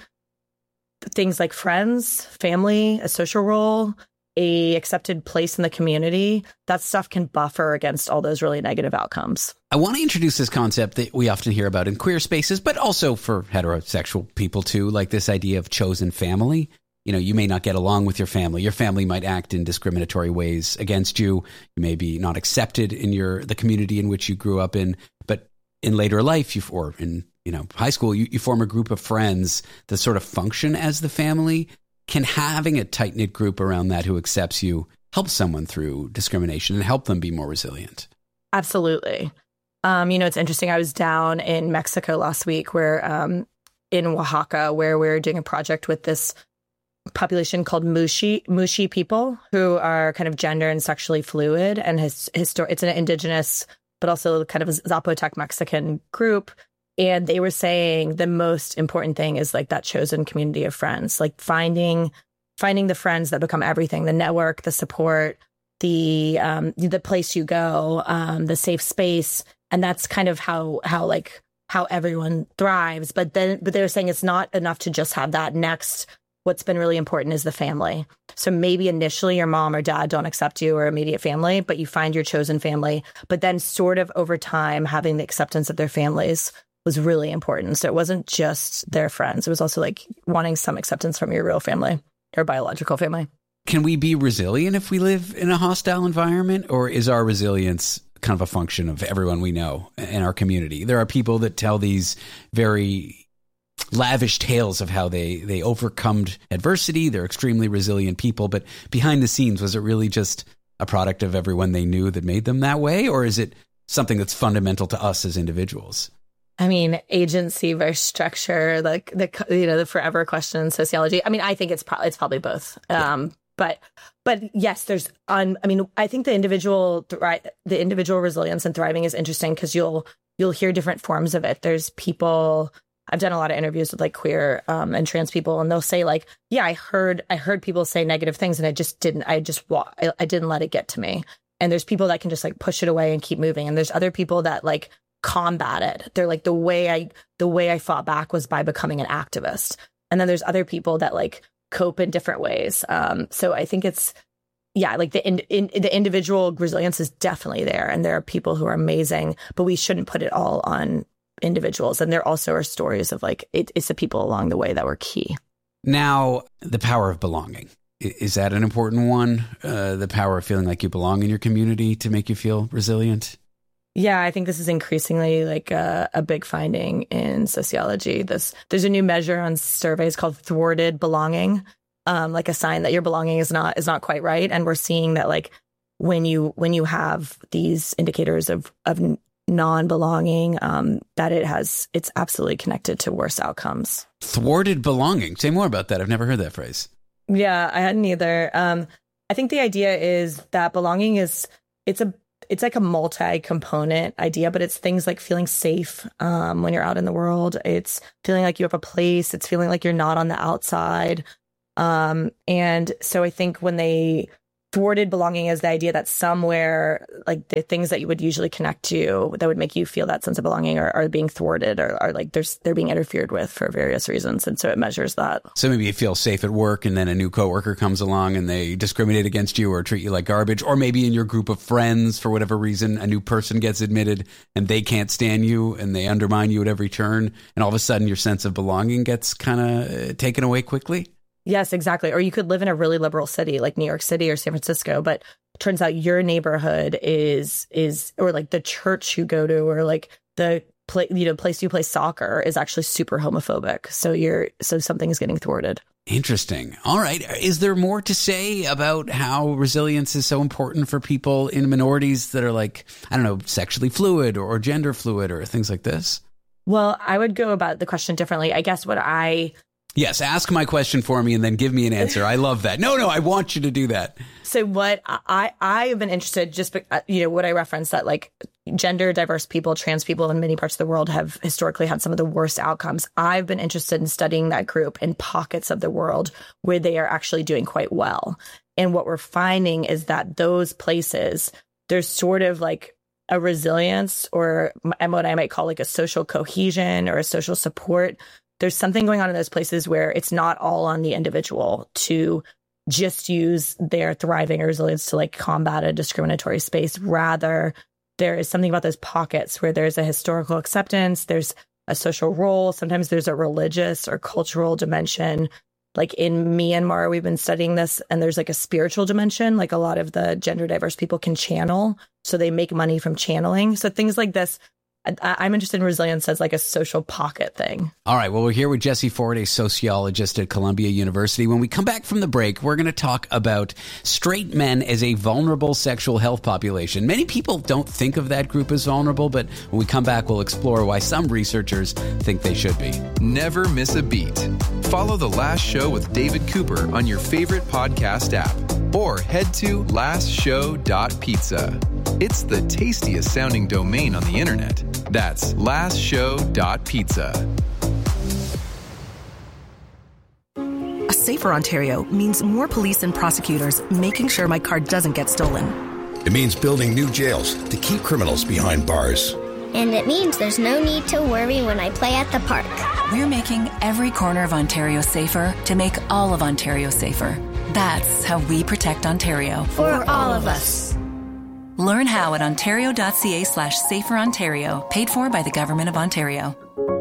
Speaker 25: things like friends, family, a social role, a accepted place in the community, that stuff can buffer against all those really negative outcomes.
Speaker 7: I want to introduce this concept that we often hear about in queer spaces, but also for heterosexual people too, like this idea of chosen family. You know, you may not get along with your family. Your family might act in discriminatory ways against you. You may be not accepted in your the community in which you grew up in, but in later life, you or in you know high school, you, you form a group of friends that sort of function as the family. Can having a tight-knit group around that who accepts you help someone through discrimination and help them be more resilient?
Speaker 25: Absolutely. Um, you know, it's interesting. I was down in Mexico last week where um, in Oaxaca, where we we're doing a project with this population called Mushi, Mushi people who are kind of gender and sexually fluid. And his, histor- it's an indigenous, but also kind of a Zapotec Mexican group. And they were saying the most important thing is like that chosen community of friends, like finding finding the friends that become everything, the network, the support, the um, the place you go, um, the safe space. And that's kind of how how like how everyone thrives. But then but they were saying it's not enough to just have that. Next, what's been really important is the family. So maybe initially your mom or dad don't accept you or immediate family, but you find your chosen family. But then sort of over time, having the acceptance of their families was really important. So it wasn't just their friends. It was also like wanting some acceptance from your real family, your biological family.
Speaker 7: Can we be resilient if we live in a hostile environment, or is our resilience kind of a function of everyone we know in our community? There are people that tell these very lavish tales of how they, they overcome adversity. They're extremely resilient people, but behind the scenes, was it really just a product of everyone they knew that made them that way? Or is it something that's fundamental to us as individuals?
Speaker 25: I mean, agency versus structure, like the, you know, the forever question in sociology. I mean, I think it's probably, it's probably both. Yeah. Um, but, but yes, there's, un, I mean, I think the individual, thri- the individual resilience and thriving is interesting because you'll, you'll hear different forms of it. There's people, I've done a lot of interviews with like queer um, and trans people, and they'll say like, yeah, I heard, I heard people say negative things and I just didn't, I just, I, I didn't let it get to me. And there's people that can just like push it away and keep moving. And there's other people that like, combat it. They're like, the way I the way I fought back was by becoming an activist. And then there's other people that like cope in different ways. Um, so I think it's yeah, like the in, in, the individual resilience is definitely there, and there are people who are amazing, but we shouldn't put it all on individuals. And there also are stories of like it, it's the people along the way that were key.
Speaker 7: Now, the power of belonging. Is that an important one? Uh, the power of feeling like you belong in your community to make you feel resilient?
Speaker 25: Yeah, I think this is increasingly like a, a big finding in sociology. This there's a new measure on surveys called thwarted belonging, um, like a sign that your belonging is not is not quite right. And we're seeing that like when you when you have these indicators of of non-belonging, um, that it has it's absolutely connected to worse outcomes.
Speaker 7: Thwarted belonging. Say more about that. I've never heard that phrase.
Speaker 25: Yeah, I hadn't either. Um, I think the idea is that belonging is it's a It's like a multi-component idea, but it's things like feeling safe um, when you're out in the world. It's feeling like you have a place. It's feeling like you're not on the outside. Um, and so I think when they thwarted belonging is the idea that somewhere, like the things that you would usually connect to that would make you feel that sense of belonging are, are being thwarted or are like there's they're being interfered with for various reasons. And so it measures that.
Speaker 7: So maybe you feel safe at work and then a new coworker comes along and they discriminate against you or treat you like garbage. Or maybe in your group of friends, for whatever reason, a new person gets admitted and they can't stand you and they undermine you at every turn. And all of a sudden your sense of belonging gets kind of taken away quickly.
Speaker 25: Yes, exactly. Or you could live in a really liberal city like New York City or San Francisco, but it turns out your neighborhood is is or like the church you go to or like the play, you know, place you play soccer is actually super homophobic. So you're so something is getting thwarted.
Speaker 7: Interesting. All right. Is there more to say about how resilience is so important for people in minorities that are like, I don't know, sexually fluid or, or gender fluid or things like this?
Speaker 25: Well, I would go about the question differently. I guess what I
Speaker 7: Yes, ask my question for me and then give me an answer. I love that. No, no, I want you to do that.
Speaker 25: So what I I have been interested, just, you know, what I referenced that like gender diverse people, trans people in many parts of the world have historically had some of the worst outcomes. I've been interested in studying that group in pockets of the world where they are actually doing quite well. And what we're finding is that those places, there's sort of like a resilience or and what I might call like a social cohesion or a social support. There's something going on in those places where it's not all on the individual to just use their thriving resilience to like combat a discriminatory space. Rather, there is something about those pockets where there's a historical acceptance, there's a social role, sometimes there's a religious or cultural dimension. Like in Myanmar, we've been studying this, and there's like a spiritual dimension, like a lot of the gender diverse people can channel, so they make money from channeling. So things like this. I'm interested in resilience as like a social pocket thing.
Speaker 7: All right. Well, we're here with Jessie Ford, a sociologist at Columbia University. When we come back from the break, we're going to talk about straight men as a vulnerable sexual health population. Many people don't think of that group as vulnerable, but when we come back, we'll explore why some researchers think they should be.
Speaker 6: Never miss a beat. Follow The Last Show with David Cooper on your favorite podcast app or head to last show dot pizza. It's the tastiest sounding domain on the internet. That's last show dot pizza.
Speaker 1: A safer Ontario means more police and prosecutors making sure my car doesn't get stolen.
Speaker 2: It means building new jails to keep criminals behind bars.
Speaker 3: And it means there's no need to worry when I play at the park.
Speaker 5: We're making every corner of Ontario safer to make all of Ontario safer. That's how we protect Ontario.
Speaker 3: For, For all of us.
Speaker 5: Learn how at ontario.ca slash safer Ontario. Paid for by the Government of Ontario.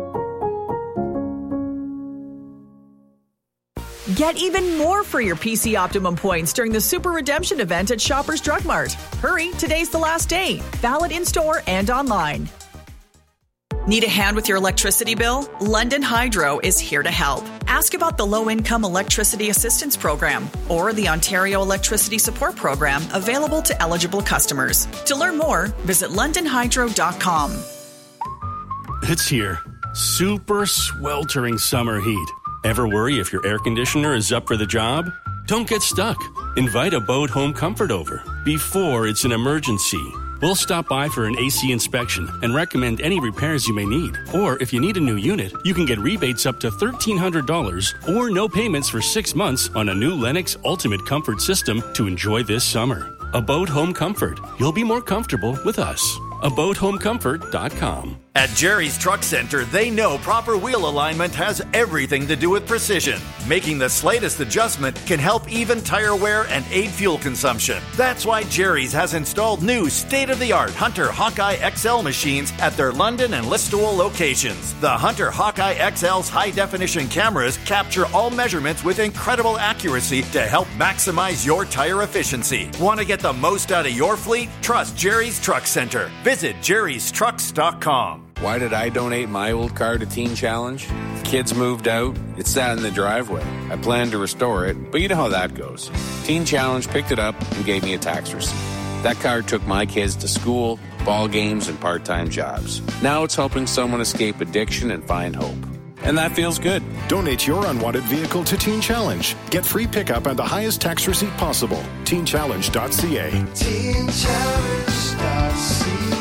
Speaker 14: Get even more for your P C Optimum points during the Super Redemption event at Shoppers Drug Mart. Hurry, today's the last day. Valid in-store and online. Need a hand with your electricity bill? London Hydro is here to help. Ask about the Low-Income Electricity Assistance Program or the Ontario Electricity Support Program available to eligible customers. To learn more, visit london hydro dot com.
Speaker 11: It's here. Super sweltering summer heat. Ever worry if your air conditioner is up for the job? Don't get stuck. Invite Abode Home Comfort over before it's an emergency. We'll stop by for an A C inspection and recommend any repairs you may need. Or if you need a new unit, you can get rebates up to thirteen hundred dollars or no payments for six months on a new Lennox Ultimate Comfort system to enjoy this summer. Abode Home Comfort. You'll be more comfortable with us. abode home comfort dot com.
Speaker 8: At Jerry's Truck Center, they know proper wheel alignment has everything to do with precision. Making the slightest adjustment can help even tire wear and aid fuel consumption. That's why Jerry's has installed new state-of-the-art Hunter Hawkeye X L machines at their London and Listowel locations. The Hunter Hawkeye X L's high-definition cameras capture all measurements with incredible accuracy to help maximize your tire efficiency. Want to get the most out of your fleet? Trust Jerry's Truck Center. Visit jerrys trucks dot com.
Speaker 12: Why did I donate my old car to Teen Challenge? Kids moved out. It sat in the driveway. I planned to restore it, but you know how that goes. Teen Challenge picked it up and gave me a tax receipt. That car took my kids to school, ball games, and part-time jobs. Now it's helping someone escape addiction and find hope. And that feels good.
Speaker 15: Donate your unwanted vehicle to Teen Challenge. Get free pickup and the highest tax receipt possible. teen challenge dot c a.
Speaker 24: teen challenge dot c a.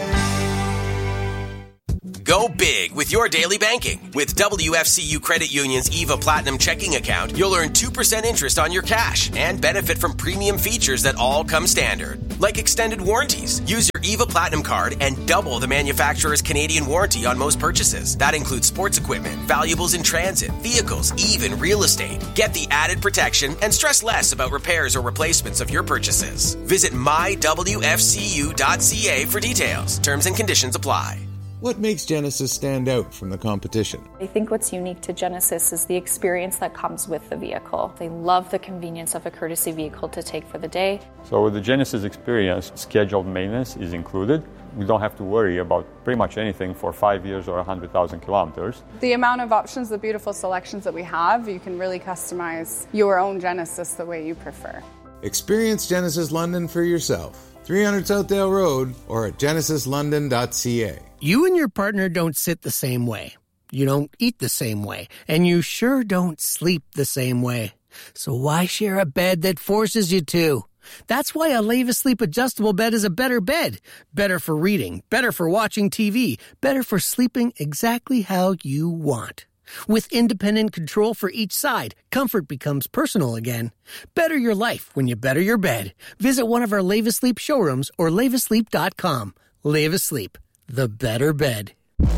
Speaker 10: Go big with your daily banking. With W F C U Credit Union's EVA Platinum checking account, you'll earn two percent interest on your cash and benefit from premium features that all come standard, like extended warranties. Use your EVA Platinum card and double the manufacturer's Canadian warranty on most purchases. That includes sports equipment, valuables in transit, vehicles, even real estate. Get the added protection and stress less about repairs or replacements of your purchases. Visit my w f c u dot c a for details. Terms and conditions apply.
Speaker 16: What makes Genesis stand out from the competition?
Speaker 19: I think what's unique to Genesis is the experience that comes with the vehicle. They love the convenience of a courtesy vehicle to take for the day.
Speaker 26: So with the Genesis experience, scheduled maintenance is included. We don't have to worry about pretty much anything for five years or one hundred thousand kilometers.
Speaker 27: The amount of options, the beautiful selections that we have, you can really customize your own Genesis the way you prefer.
Speaker 16: Experience Genesis London for yourself. three hundred Southdale Road or at genesis london dot c a.
Speaker 28: You and your partner don't sit the same way. You don't eat the same way. And you sure don't sleep the same way. So why share a bed that forces you to? That's why a Leva Sleep adjustable bed is a better bed. Better for reading, better for watching T V, better for sleeping exactly how you want. With independent control for each side, comfort becomes personal again. Better your life when you better your bed. Visit one of our Leva Sleep showrooms or leva sleep dot com. Leva Sleep, the better bed.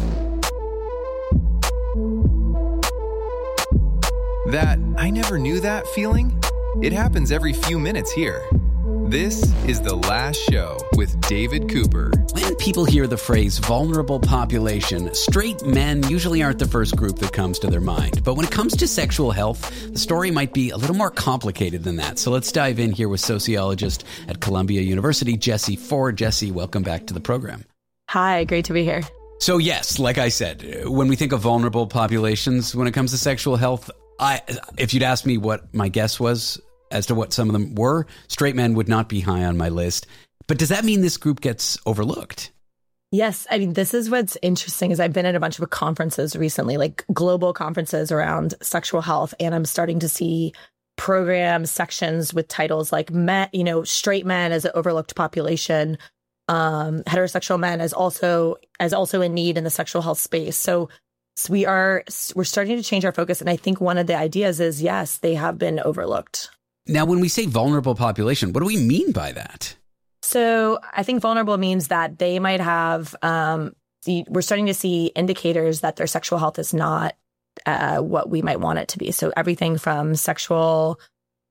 Speaker 6: That I never knew that feeling? It happens every few minutes here. This is The Last Show with David Cooper.
Speaker 7: When people hear the phrase vulnerable population, straight men usually aren't the first group that comes to their mind. But when it comes to sexual health, the story might be a little more complicated than that. So let's dive in here with sociologist at Columbia University, Jessie Ford. Jessie, welcome back to the program.
Speaker 25: Hi, great to be here.
Speaker 7: So yes, like I said, when we think of vulnerable populations, when it comes to sexual health, I, if you'd asked me what my guess was as to what some of them were, straight men would not be high on my list. But does that mean this group gets overlooked?
Speaker 25: Yes. I mean, this is what's interesting is I've been at a bunch of conferences recently, like global conferences around sexual health, and I'm starting to see program sections with titles like, men, you know, straight men as an overlooked population, um, heterosexual men as also as also in need in the sexual health space. So, so we are we're starting to change our focus, and I think one of the ideas is yes, they have been overlooked.
Speaker 7: Now, when we say vulnerable population, what do we mean by that?
Speaker 25: So I think vulnerable means that they might have, um, the, we're starting to see indicators that their sexual health is not uh, what we might want it to be. So everything from sexual,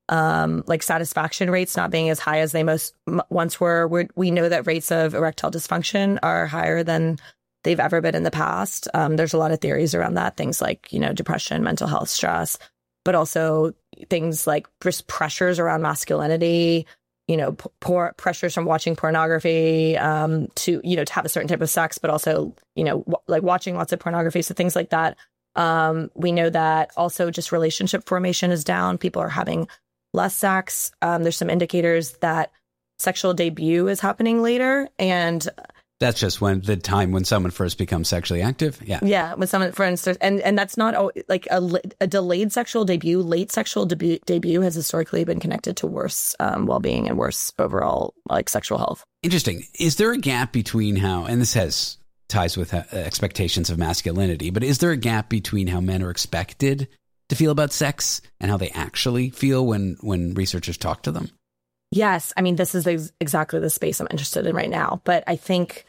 Speaker 25: um, like satisfaction rates not being as high as they most m- once were. We're, we know that rates of erectile dysfunction are higher than they've ever been in the past. Um, there's a lot of theories around that, things like, you know, depression, mental health, stress, but also things like just pressures around masculinity, you know, p- poor pressures from watching pornography, um, to, you know, to have a certain type of sex, but also, you know, w- like watching lots of pornography. So things like that. Um, we know that also just relationship formation is down. People are having less sex. Um, there's some indicators that sexual debut is happening later. And
Speaker 7: that's just when the time when someone first becomes sexually active. Yeah.
Speaker 25: Yeah. When someone, for instance, and, and that's not oh, like a, a delayed sexual debut. Late sexual debut, debut has historically been connected to worse um, well-being and worse overall like sexual health.
Speaker 7: Interesting. Is there a gap between how, and this has ties with uh, expectations of masculinity, but is there a gap between how men are expected to feel about sex and how they actually feel when, when researchers talk to them?
Speaker 25: Yes. I mean, this is ex- exactly the space I'm interested in right now. But I think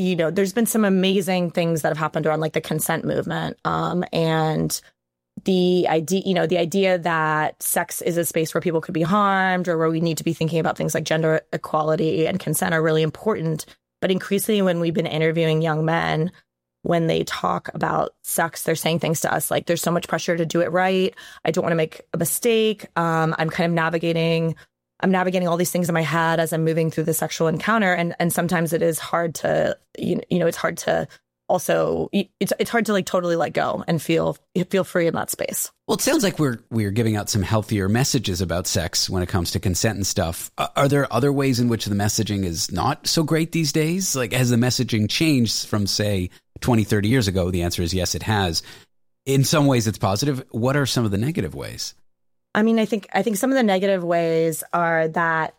Speaker 25: you know, there's been some amazing things that have happened around like the consent movement. Um, and the idea, you know, the idea that sex is a space where people could be harmed or where we need to be thinking about things like gender equality and consent are really important. But increasingly when we've been interviewing young men, when they talk about sex, they're saying things to us like, there's so much pressure to do it right. I don't want to make a mistake. Um, I'm kind of navigating, I'm navigating all these things in my head as I'm moving through the sexual encounter. And and sometimes it is hard to, you know, it's hard to also, it's it's hard to like totally let go and feel feel free in that space.
Speaker 7: Well, it sounds like we're we're giving out some healthier messages about sex when it comes to consent and stuff. Are there other ways in which the messaging is not so great these days? Like, has the messaging changed from, say, twenty, thirty years ago? The answer is yes, it has. In some ways, it's positive. What are some of the negative ways?
Speaker 25: I mean, I think I think some of the negative ways are that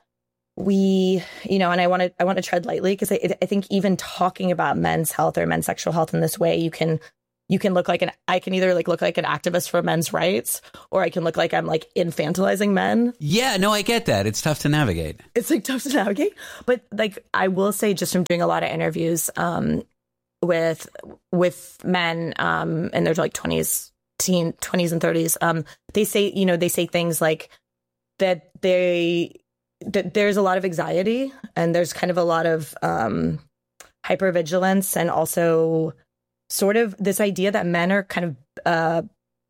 Speaker 25: we, you know, and I want to I want to tread lightly because I, I think even talking about men's health or men's sexual health in this way, you can you can look like an I can either like look like an activist for men's rights, or I can look like I'm like infantilizing men.
Speaker 7: Yeah, no, I get that. It's tough to navigate.
Speaker 25: It's like tough to navigate. But like I will say, just from doing a lot of interviews um, with with men um, in their like twenties, teen twenties and thirties, um, they say, you know, they say things like that they. that there's a lot of anxiety and there's kind of a lot of um, hypervigilance, and also sort of this idea that men are kind of uh,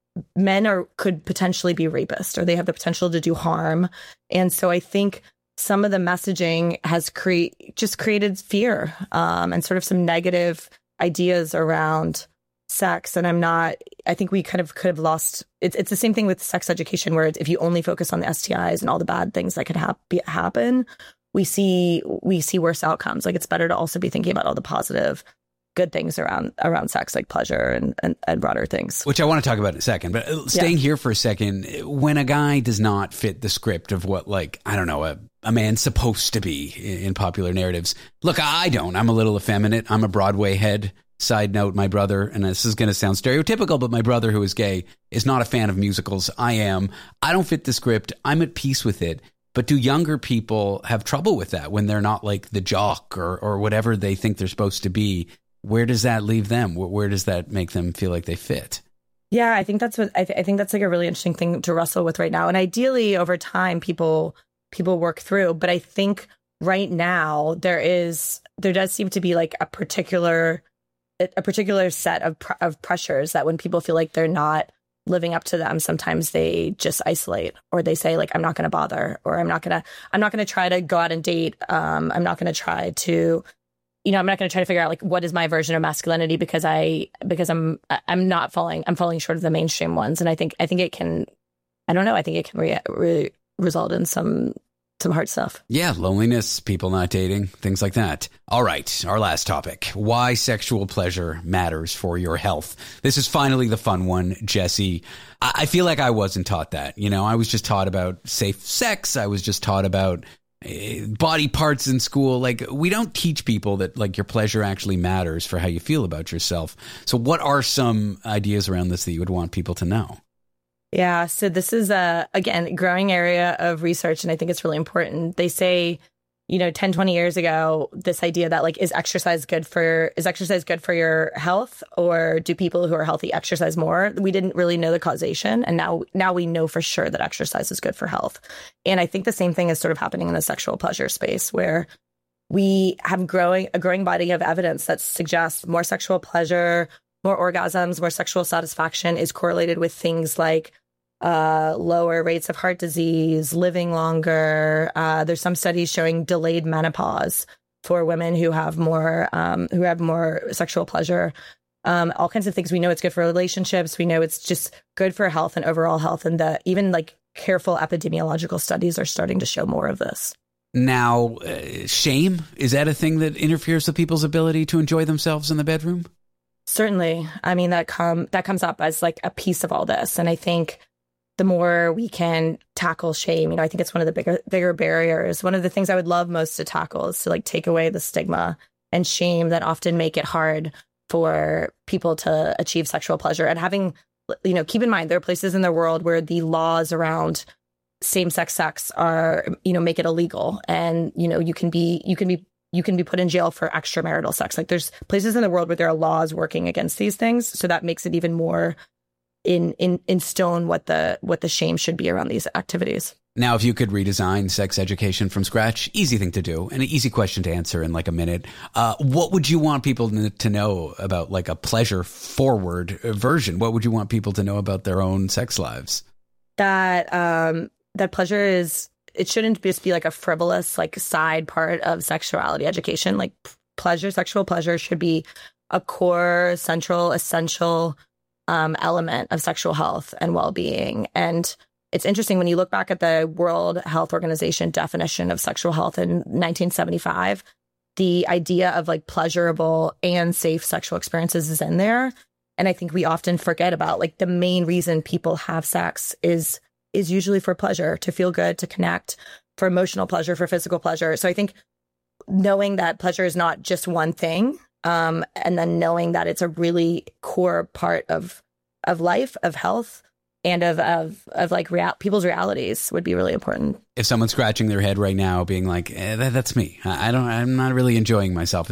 Speaker 25: men are could potentially be rapists, or they have the potential to do harm. And so I think some of the messaging has create just created fear um, and sort of some negative ideas around sex. And I'm not, I think we kind of could have lost, it's it's the same thing with sex education, where it's, if you only focus on the S T Is and all the bad things that could hap- be, happen, we see, we see worse outcomes. Like, it's better to also be thinking about all the positive, good things around, around sex, like pleasure and, and, and broader things.
Speaker 7: Which I want to talk about in a second, but staying yeah. here for a second, when a guy does not fit the script of what, like, I don't know, a, a man's supposed to be in, in popular narratives. Look, I don't, I'm a little effeminate. I'm a Broadway head. Side note, my brother, and this is going to sound stereotypical, but my brother, who is gay, is not a fan of musicals. I am. I don't fit the script. I'm at peace with it. But do younger people have trouble with that when they're not like the jock or, or whatever they think they're supposed to be? Where does that leave them? Where, where does that make them feel like they fit?
Speaker 25: Yeah, I think that's what I, th- I think that's like a really interesting thing to wrestle with right now. And ideally, over time, people people work through. But I think right now there is there does seem to be like a particular a particular set of pr- of pressures that when people feel like they're not living up to them, sometimes they just isolate, or they say like, I'm not going to bother, or I'm not going to, I'm not going to try to go out and date. Um, I'm not going to try to, you know, I'm not going to try to figure out like, what is my version of masculinity, because I, because I'm, I'm not falling, I'm falling short of the mainstream ones. And I think, I think it can, I don't know. I think it can re- re- result in some, some hard stuff.
Speaker 7: Yeah, loneliness, people not dating, things like that. All right, our last topic. Why sexual pleasure matters for your health. This is finally the fun one, Jesse. I, I feel like I wasn't taught that. You know, I was just taught about safe sex. I was just taught about uh, body parts in school. Like, we don't teach people that like your pleasure actually matters for how you feel about yourself. So what are some ideas around this that you would want people to know?
Speaker 25: Yeah. So this is a, again, growing area of research. And I think it's really important. They say, you know, ten, twenty years ago, this idea that like, is exercise good for, is exercise good for your health, or do people who are healthy exercise more? We didn't really know the causation. And now, now we know for sure that exercise is good for health. And I think the same thing is sort of happening in the sexual pleasure space, where we have growing, a growing body of evidence that suggests more sexual pleasure, more orgasms, more sexual satisfaction is correlated with things like Uh, lower rates of heart disease, living longer. Uh, there's some studies showing delayed menopause for women who have more um, who have more sexual pleasure. Um, all kinds of things. We know it's good for relationships. We know it's just good for health and overall health. And the even like careful epidemiological studies are starting to show more of this.
Speaker 7: Now, uh, shame, is that a thing that interferes with people's ability to enjoy themselves in the bedroom?
Speaker 25: Certainly. I mean, that come that comes up as like a piece of all this. And I think the more we can tackle shame, you know, I think it's one of the bigger, bigger barriers. One of the things I would love most to tackle is to like take away the stigma and shame that often make it hard for people to achieve sexual pleasure. And having, you know, keep in mind, there are places in the world where the laws around same-sex sex are, you know, make it illegal. And, you know, you can be, you can be you can be put in jail for extramarital sex. Like there's places in the world where there are laws working against these things. So that makes it even more in in in stone what the what the shame should be around these activities.
Speaker 7: Now, if you could redesign sex education from scratch, easy thing to do and an easy question to answer in like a minute. Uh, what would you want people to know about like a pleasure forward version? What would you want people to know about their own sex lives?
Speaker 25: That um, that pleasure is, it shouldn't just be like a frivolous like side part of sexuality education. Like pleasure, sexual pleasure should be a core, central, essential um, element of sexual health and well-being. And it's interesting when you look back at the World Health Organization definition of sexual health in nineteen seventy-five, the idea of like pleasurable and safe sexual experiences is in there. And I think we often forget about like the main reason people have sex is is usually for pleasure, to feel good, to connect, for emotional pleasure, for physical pleasure. So I think knowing that pleasure is not just one thing, um, and then knowing that it's a really core part of of life, of health, and of of of like real, people's realities would be really important.
Speaker 7: If someone's scratching their head right now being like, eh, that, that's me. I don't, I'm not really enjoying myself as